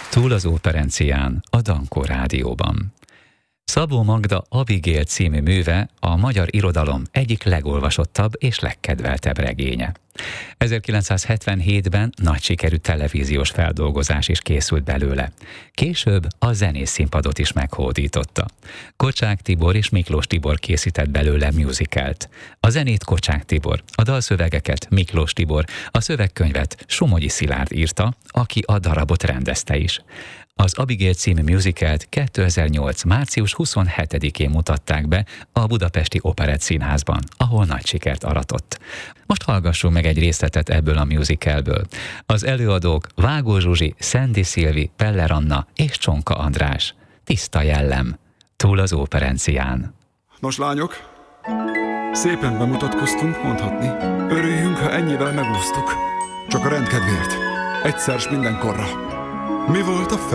Túl az operencián, a Dankó Rádióban. Szabó Magda Abigail című műve a magyar irodalom egyik legolvasottabb és legkedveltebb regénye. 1977-ben nagy sikerű televíziós feldolgozás is készült belőle. Később a Zenés Színpadot is meghódította. Kocsák Tibor és Miklós Tibor készített belőle musicalt. A zenét Kocsák Tibor, a dalszövegeket Miklós Tibor, a szövegkönyvet Somogyi Szilárd írta, aki a darabot rendezte is. Az Abigail című musicalt 2008. március 27-én mutatták be a Budapesti Operettszínházban, ahol nagy sikert aratott. Most hallgassunk meg egy részletet ebből a musicalből. Az előadók Vágó Zsuzsi, Szendi Szilvi, Peller Anna és Csonka András. Tiszta jellem, túl az operencián. Nos, lányok, szépen bemutatkoztunk, mondhatni. Örüljünk, ha ennyivel megúsztuk. Csak a rendkedvéért. Egyszer s mindenkorra. Mi volt a